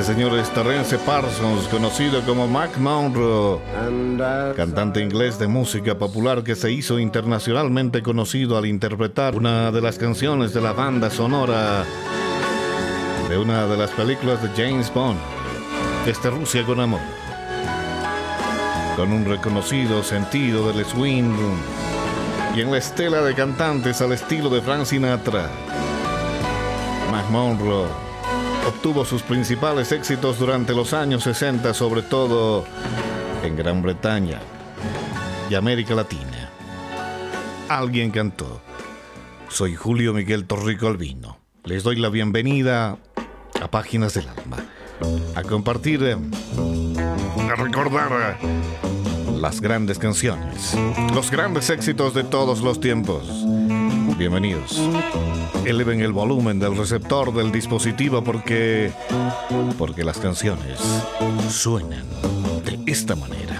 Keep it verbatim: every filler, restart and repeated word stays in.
Este señor es Terrence Parsons, conocido como Mac Monroe, cantante inglés de música popular que se hizo internacionalmente conocido al interpretar una de las canciones de la banda sonora de una de las películas de James Bond, Desde Rusia con Amor, con un reconocido sentido del swing y en la estela de cantantes al estilo de Frank Sinatra. Mac Monroe obtuvo sus principales éxitos durante los años sesenta, sobre todo en Gran Bretaña y América Latina. Alguien cantó: soy Julio Miguel Torrico Albino. Les doy la bienvenida a Páginas del Alma, a compartir, a recordar las grandes canciones, los grandes éxitos de todos los tiempos. Bienvenidos. Eleven el volumen del receptor del dispositivo porque porque las canciones suenan de esta manera.